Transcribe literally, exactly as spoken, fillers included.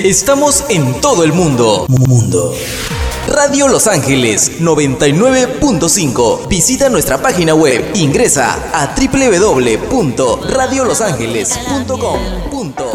Estamos en todo el mundo. Mundo. Radio Los Ángeles noventa y nueve punto cinco. Visita nuestra página web. Ingresa a doble u doble u doble u punto radio los ángeles punto com.